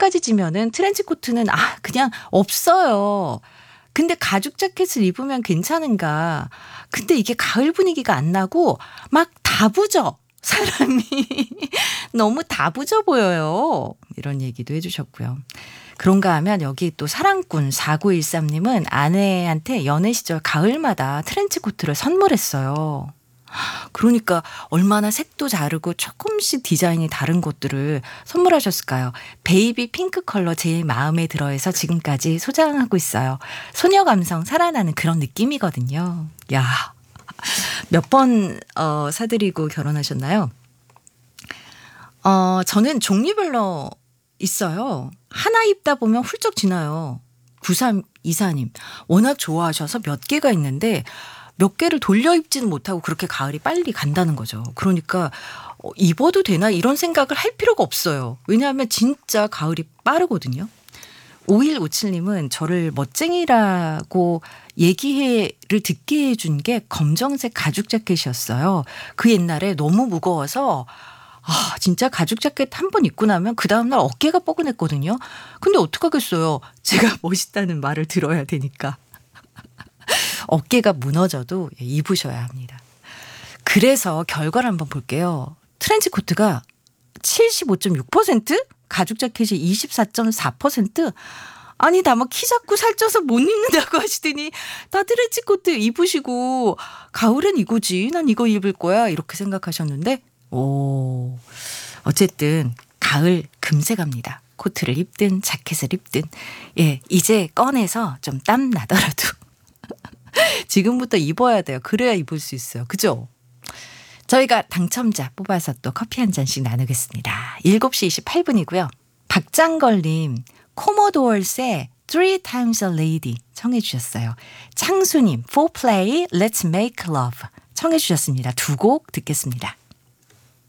해까지 지면은 트렌치코트는 그냥 없어요. 근데 가죽 자켓을 입으면 괜찮은가. 근데 이게 가을 분위기가 안 나고 막 다부져. 사람이 너무 다부져 보여요. 이런 얘기도 해주셨고요. 그런가 하면 여기 또 사랑꾼 4913님은 아내한테 연애 시절 가을마다 트렌치코트를 선물했어요. 그러니까 얼마나 색도 다르고 조금씩 디자인이 다른 것들을 선물하셨을까요? 베이비 핑크 컬러 제일 마음에 들어해서 지금까지 소장하고 있어요. 소녀 감성 살아나는 그런 느낌이거든요. 야, 몇 번 사드리고 결혼하셨나요? 저는 종류별로 있어요. 하나 입다 보면 훌쩍 지나요. 9324님. 워낙 좋아하셔서 몇 개가 있는데 몇 개를 돌려 입지는 못하고 그렇게 가을이 빨리 간다는 거죠. 그러니까 입어도 되나 이런 생각을 할 필요가 없어요. 왜냐하면 진짜 가을이 빠르거든요. 5157님은 저를 멋쟁이라고 얘기를 듣게 해준 게 검정색 가죽 자켓이었어요. 그 옛날에 너무 무거워서 진짜 가죽 자켓 한 번 입고 나면 그 다음날 어깨가 뻐근했거든요. 근데 어떡하겠어요. 제가 멋있다는 말을 들어야 되니까. 어깨가 무너져도 입으셔야 합니다. 그래서 결과를 한번 볼게요. 트렌치코트가 75.6%? 가죽 자켓이 24.4%? 아니 나 막 키 작고 살쪄서 못 입는다고 하시더니 다 트렌치코트 입으시고 가을엔 이거지. 난 이거 입을 거야. 이렇게 생각하셨는데 어쨌든 가을 금세 갑니다. 코트를 입든 자켓을 입든 이제 꺼내서 좀 땀 나더라도 지금부터 입어야 돼요. 그래야 입을 수 있어요. 그죠? 저희가 당첨자 뽑아서 또 커피 한 잔씩 나누겠습니다. 7시 28분이고요. 박장걸님 코모도어스의 Three Times a Lady 청해 주셨어요. 창수님 For Play Let's Make Love 청해 주셨습니다. 두 곡 듣겠습니다.